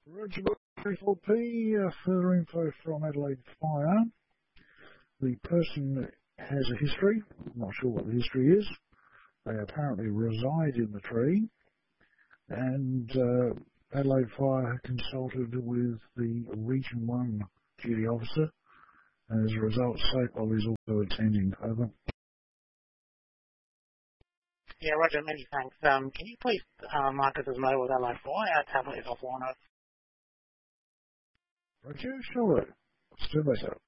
Roger, 34P, further info from Adelaide Fire. The person has a history. I'm not sure what the history is. They apparently reside in the tree. And Adelaide Fire consulted with the Region 1 duty officer. And as a result, SAPOL is also attending. Over. Yeah, Roger, many thanks. Can you please mark us as mobile Adelaide Fire? Our tablet is offline. Roger, sure. Still better.